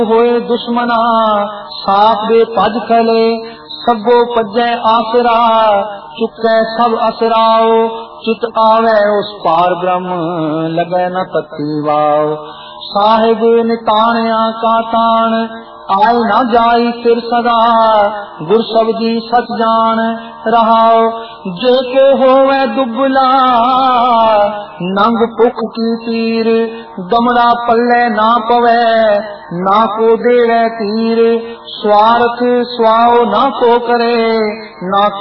होए दुश्मना साथ दे भज फैले, सबो पजै आसरा चुकै सब असराओ। चित आवे उस पार ब्रह्म लगे न पति वाओ। साहिब निताणिया का ताण आए न जाई फिर सदा, गुर शब्दी सच जान रहाओ। जे को होवे दुबला नंग भुख की तीर, दमड़ा पल्ले ना पवे ना को देवे तीर। स्वार्थ स्वाओ ना को करे ना